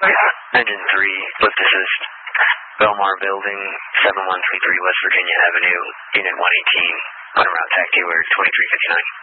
Engine 3, lift assist. Belmar Building, 7133 West Virginia Avenue, Unit 118, on route TAC Taylor 2359.